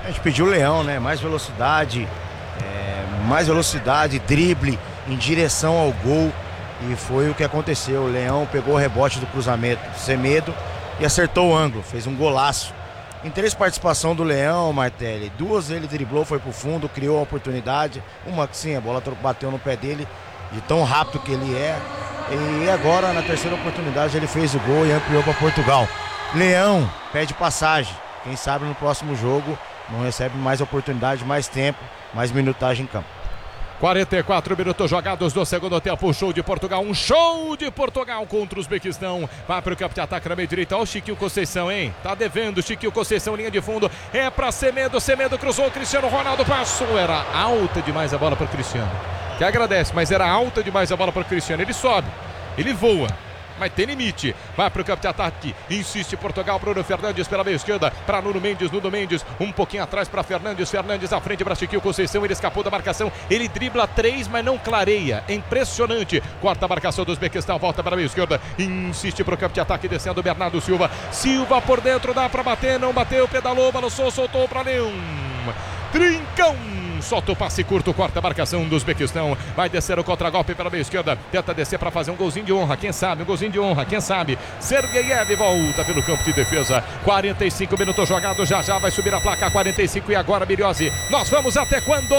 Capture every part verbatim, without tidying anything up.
A gente pediu o Leão, né? Mais velocidade, é, mais velocidade, drible em direção ao gol. E foi o que aconteceu. O Leão pegou o rebote do cruzamento sem medo e acertou o ângulo. Fez um golaço. Em três participações do Leão, Martelli, duas ele driblou, foi pro fundo, criou a oportunidade. Uma que sim, a bola bateu no pé dele, de tão rápido que ele é. E agora, na terceira oportunidade, ele fez o gol e ampliou para Portugal. Leão pede passagem. Quem sabe no próximo jogo não recebe mais oportunidade, mais tempo, mais minutagem em campo. quarenta e quatro minutos jogados do segundo tempo. Show de Portugal, um show de Portugal contra o Uzbequistão. Vai para o campo de ataque na meia direita. Olha o Chiquinho Conceição, hein? Tá devendo. Chiquinho Conceição, linha de fundo. É para Semedo. Semedo cruzou. Cristiano Ronaldo passou. Era alta demais a bola para o Cristiano. Que agradece, mas era alta demais a bola para o Cristiano. Ele sobe, ele voa, mas tem limite. Vai para o campo de ataque, insiste Portugal. Bruno Fernandes pela meia esquerda para Nuno Mendes. Nuno Mendes um pouquinho atrás para Fernandes. Fernandes à frente para Chiquinho Conceição. Ele escapou da marcação, ele dribla três, mas não clareia. É impressionante. Corta a marcação do Uzbequistão, volta para a meia esquerda, insiste para o campo de ataque, descendo Bernardo Silva. Silva por dentro, dá para bater, não bateu, pedalou, balançou, soltou para Leão. Trincão! Solta o passe curto, corta a marcação do Uzbequistão. Vai descer o contragolpe pela meia esquerda. Tenta descer para fazer um golzinho de honra. Quem sabe? Um golzinho de honra. Quem sabe? Sergeyev volta pelo campo de defesa. quarenta e cinco minutos jogados. Já já vai subir a placa. quarenta e cinco e agora Biriosi. Nós vamos até quando?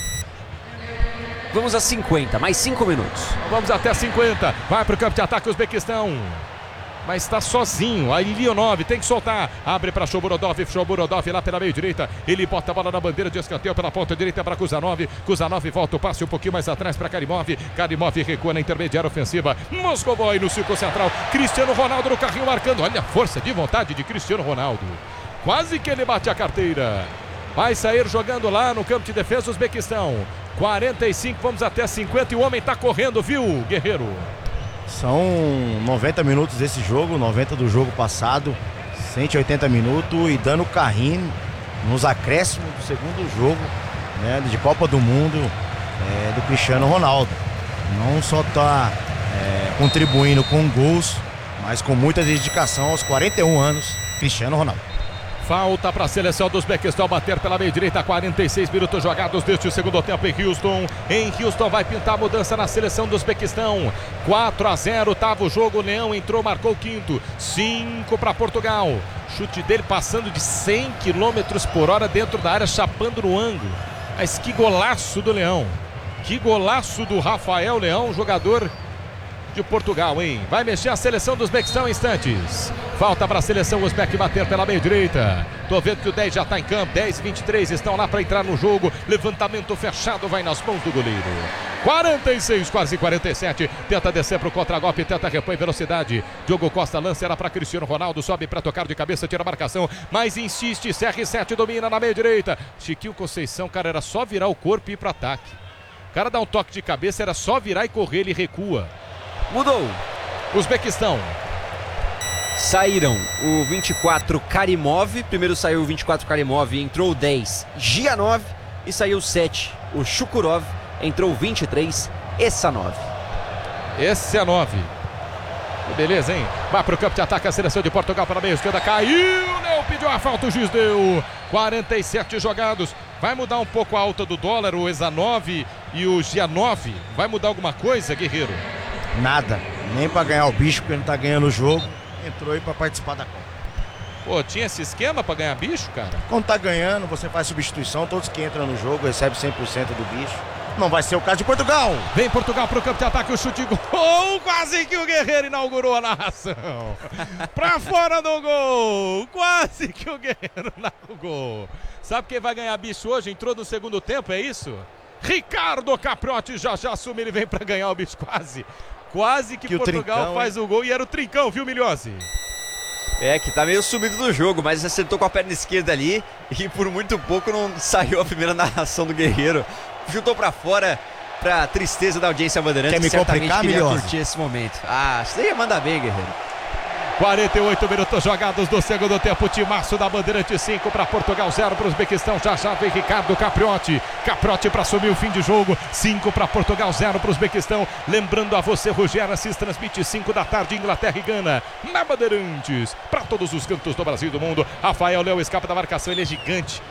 Vamos a cinquenta. Mais cinco minutos. Vamos até cinquenta. Vai para o campo de ataque o Uzbequistão. Mas está sozinho, aí Leonov tem que soltar, abre para Shomurodov, Shomurodov lá pela meia direita, ele bota a bola na bandeira de escanteio pela ponta direita para Kuzanov, Kuzanov volta o passe um pouquinho mais atrás para Karimov, Karimov recua na intermediária ofensiva, Moscovoi no círculo central, Cristiano Ronaldo no carrinho marcando, olha a força de vontade de Cristiano Ronaldo, quase que ele bate a carteira, vai sair jogando lá no campo de defesa o Uzbequistão, quarenta e cinco, vamos até cinquenta e o homem está correndo, viu, Guerreiro? São noventa minutos desse jogo, noventa do jogo passado, cento e oitenta minutos e dando carrinho nos acréscimos do segundo jogo, né, de Copa do Mundo é, do Cristiano Ronaldo. Não só está é, contribuindo com gols, mas com muita dedicação aos quarenta e um anos, Cristiano Ronaldo. Falta para a seleção do Uzbequistão bater pela meia direita, quarenta e seis minutos jogados deste segundo tempo em Houston. Em Houston vai pintar a mudança na seleção do Uzbequistão. quatro a zero, estava o jogo, o Leão entrou, marcou o quinto. cinco para Portugal. Chute dele passando de cem quilômetros por hora dentro da área, chapando no ângulo. Mas que golaço do Leão. Que golaço do Rafael Leão, jogador de Portugal, hein? Vai mexer a seleção do Uzbequistão em instantes. Falta para a seleção Uzbek bater pela meia direita. Tô vendo que o dez já está em campo. dez e vinte e três estão lá para entrar no jogo. Levantamento fechado, vai nas mãos do goleiro. quarenta e seis, quase quarenta e sete. Tenta descer para o contragolpe, tenta repõe velocidade. Diogo Costa lança ela para Cristiano Ronaldo. Sobe para tocar de cabeça, tira a marcação. Mas insiste, C R sete domina na meia direita. Chiquinho Conceição, cara, era só virar o corpo e ir para ataque. O cara dá um toque de cabeça, era só virar e correr, ele recua. Mudou. Uzbequistão. Saíram o vinte e quatro Karimov. Primeiro saiu o vinte e quatro Karimov, entrou o dez Gianov. E saiu o sete, o Shukurov. Entrou o vinte e três Essanov. Esse é nove. Beleza, hein? Vai para o campo de ataque a seleção de Portugal para a meia esquerda. Caiu, não pediu a falta, o juiz deu. quarenta e sete jogados. Vai mudar um pouco a alta do dólar, o Essanov e o Gianov. Vai mudar alguma coisa, Guerreiro? Nada, nem para ganhar o bicho, porque não tá ganhando o jogo. Entrou aí para participar da Copa. Pô, tinha esse esquema para ganhar bicho, cara? Quando tá ganhando, você faz substituição, todos que entram no jogo recebem cem por cento do bicho. Não vai ser o caso de Portugal. Vem Portugal pro campo de ataque, o chute gol, quase que o Guerreiro inaugurou a narração. Pra fora do gol, quase que o Guerreiro inaugurou. Sabe quem vai ganhar bicho hoje? Entrou no segundo tempo, é isso? Ricardo Capriotti já já assume, ele vem pra ganhar o bicho quase. Quase que, que Portugal trincão, faz hein? O gol e era o Trincão, viu, Milhose? É, que tá meio sumido do jogo, mas acertou com a perna esquerda ali e por muito pouco não saiu a primeira narração do Guerreiro. Chutou pra fora, pra tristeza da audiência Bandeirante. Quer me complicar, queria Milhose? curtir esse momento. Ah, você ia mandar bem, Guerreiro. quarenta e oito minutos jogados do segundo tempo. Timaço da Bandeirante, cinco para Portugal, zero para o Uzbequistão. Já já vem Ricardo Capriotti. Capriotti para assumir o fim de jogo. cinco para Portugal, zero para o Uzbequistão. Lembrando a você, Rogério Assis transmite cinco da tarde, Inglaterra e Gana. Na Bandeirantes, para todos os cantos do Brasil e do mundo. Rafael Leão escapa da marcação, ele é gigante.